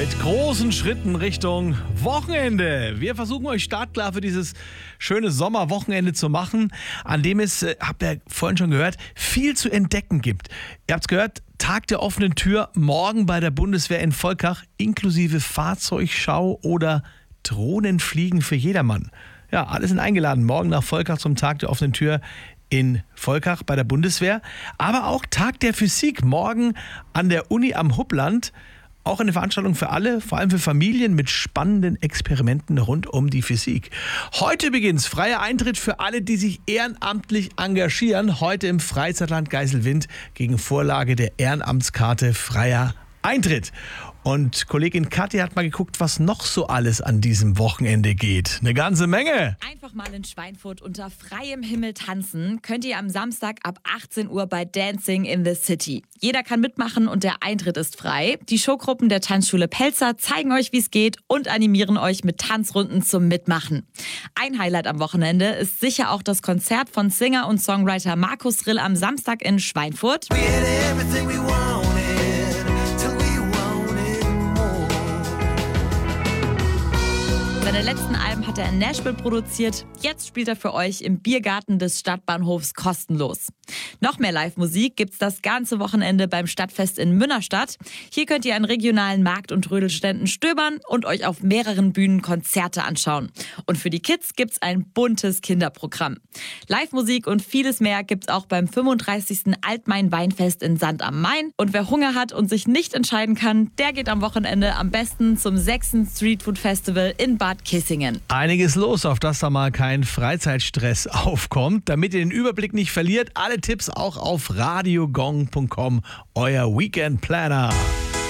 mit großen Schritten Richtung Wochenende. Wir versuchen euch startklar für dieses schöne Sommerwochenende zu machen, an dem es, habt ihr vorhin schon gehört, viel zu entdecken gibt. Ihr habt es gehört, Tag der offenen Tür morgen bei der Bundeswehr in Volkach, inklusive Fahrzeugschau oder Drohnenfliegen für jedermann. Ja, alle sind eingeladen, morgen nach Volkach zum Tag der offenen Tür in Volkach bei der Bundeswehr. Aber auch Tag der Physik, morgen an der Uni am Huppland. Auch eine Veranstaltung für alle, vor allem für Familien mit spannenden Experimenten rund um die Physik. Heute beginnt's. Freier Eintritt für alle, die sich ehrenamtlich engagieren. Heute im Freizeitland Geiselwind gegen Vorlage der Ehrenamtskarte Freier Eintritt. Und Kollegin Katja hat mal geguckt, was noch so alles an diesem Wochenende geht. Eine ganze Menge. Einfach mal in Schweinfurt unter freiem Himmel tanzen könnt ihr am Samstag ab 18 Uhr bei Dancing in the City. Jeder kann mitmachen und der Eintritt ist frei. Die Showgruppen der Tanzschule Pelzer zeigen euch, wie es geht und animieren euch mit Tanzrunden zum Mitmachen. Ein Highlight am Wochenende ist sicher auch das Konzert von Singer und Songwriter Markus Rill am Samstag in Schweinfurt. Seine letzten Alben hat er in Nashville produziert. Jetzt spielt er für euch im Biergarten des Stadtbahnhofs kostenlos. Noch mehr Live-Musik gibt's das ganze Wochenende beim Stadtfest in Münnerstadt. Hier könnt ihr an regionalen Markt- und Rödelständen stöbern und euch auf mehreren Bühnen Konzerte anschauen. Und für die Kids gibt's ein buntes Kinderprogramm. Live-Musik und vieles mehr gibt's auch beim 35. Altmain-Weinfest in Sand am Main. Und wer Hunger hat und sich nicht entscheiden kann, der geht am Wochenende am besten zum 6. Streetfood Festival in Bad Kissingen. Einiges los, auf das da mal kein Freizeitstress aufkommt. Damit ihr den Überblick nicht verliert, alle Tipps auch auf radiogong.com, euer Weekend Planner.